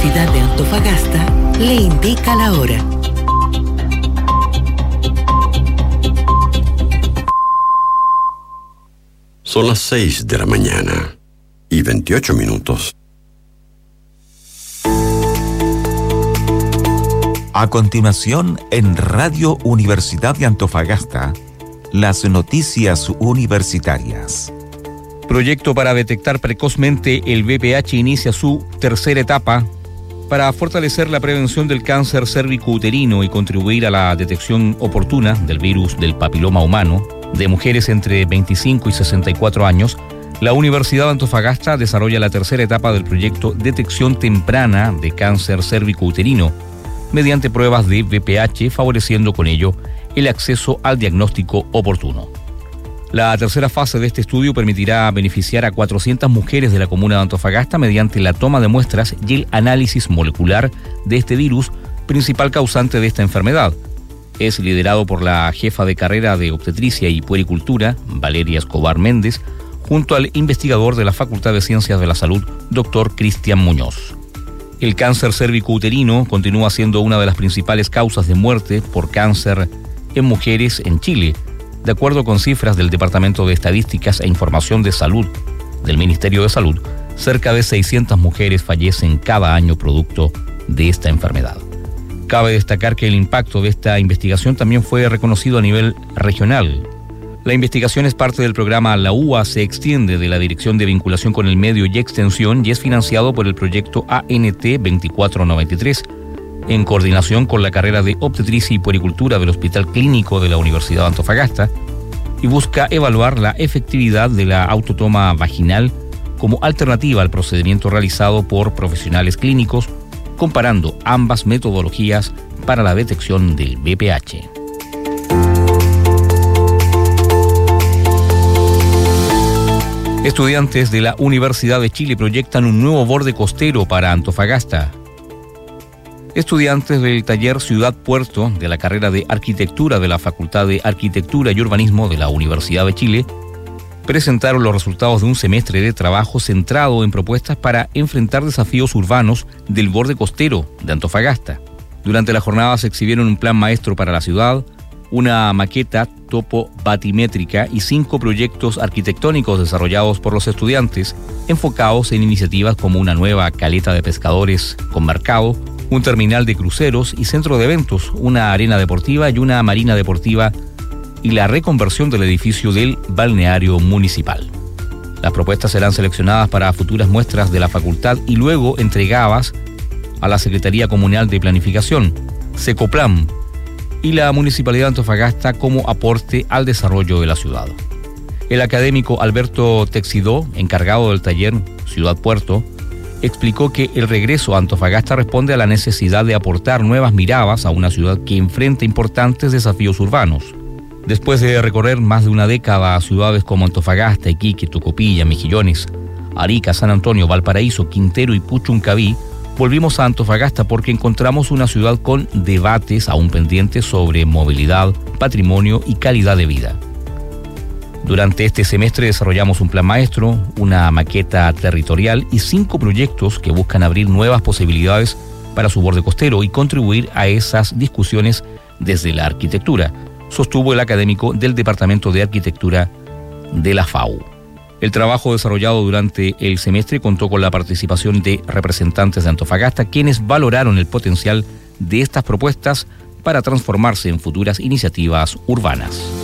Universidad de Antofagasta le indica la hora. Son las 6 de la mañana y 28 minutos. A continuación, en Radio Universidad de Antofagasta, las noticias universitarias. Proyecto para detectar precozmente el VPH inicia su tercera etapa para fortalecer la prevención del cáncer cérvico-uterino y contribuir a la detección oportuna del virus del papiloma humano de mujeres entre 25 y 64 años. La Universidad de Antofagasta desarrolla la tercera etapa del proyecto Detección Temprana de Cáncer Cérvico-Uterino mediante pruebas de VPH, favoreciendo con ello el acceso al diagnóstico oportuno. La tercera fase de este estudio permitirá beneficiar a 400 mujeres de la comuna de Antofagasta mediante la toma de muestras y el análisis molecular de este virus, principal causante de esta enfermedad. Es liderado por la jefa de carrera de obstetricia y puericultura, Valeria Escobar Méndez, junto al investigador de la Facultad de Ciencias de la Salud, Dr. Cristian Muñoz. El cáncer cérvico-uterino continúa siendo una de las principales causas de muerte por cáncer en mujeres en Chile, de acuerdo con cifras del Departamento de Estadísticas e Información de Salud del Ministerio de Salud. Cerca de 600 mujeres fallecen cada año producto de esta enfermedad. Cabe destacar que el impacto de esta investigación también fue reconocido a nivel regional. La investigación es parte del programa La UA se extiende de la Dirección de Vinculación con el Medio y Extensión y es financiado por el proyecto ANT 2493, en coordinación con la carrera de obstetricia y puericultura del Hospital Clínico de la Universidad de Antofagasta, y busca evaluar la efectividad de la autotoma vaginal como alternativa al procedimiento realizado por profesionales clínicos, comparando ambas metodologías para la detección del VPH. Estudiantes de la Universidad de Chile proyectan un nuevo borde costero para Antofagasta. Estudiantes del taller Ciudad Puerto de la carrera de Arquitectura de la Facultad de Arquitectura y Urbanismo de la Universidad de Chile presentaron los resultados de un semestre de trabajo centrado en propuestas para enfrentar desafíos urbanos del borde costero de Antofagasta. Durante la jornada se exhibieron un plan maestro para la ciudad, una maqueta topo-batimétrica y 5 proyectos arquitectónicos desarrollados por los estudiantes, enfocados en iniciativas como una nueva caleta de pescadores con mercado, un terminal de cruceros y centro de eventos, una arena deportiva y una marina deportiva, y la reconversión del edificio del balneario municipal. Las propuestas serán seleccionadas para futuras muestras de la facultad y luego entregadas a la Secretaría Comunal de Planificación, Secoplan, y la Municipalidad de Antofagasta como aporte al desarrollo de la ciudad. El académico Alberto Texidó, encargado del taller Ciudad Puerto, explicó que el regreso a Antofagasta responde a la necesidad de aportar nuevas miradas a una ciudad que enfrenta importantes desafíos urbanos. Después de recorrer más de una década a ciudades como Antofagasta, Iquique, Tocopilla, Mejillones, Arica, San Antonio, Valparaíso, Quintero y Puchuncaví, volvimos a Antofagasta porque encontramos una ciudad con debates aún pendientes sobre movilidad, patrimonio y calidad de vida. Durante este semestre desarrollamos un plan maestro, una maqueta territorial y 5 proyectos que buscan abrir nuevas posibilidades para su borde costero y contribuir a esas discusiones desde la arquitectura, sostuvo el académico del Departamento de Arquitectura de la FAU. El trabajo desarrollado durante el semestre contó con la participación de representantes de Antofagasta, quienes valoraron el potencial de estas propuestas para transformarse en futuras iniciativas urbanas.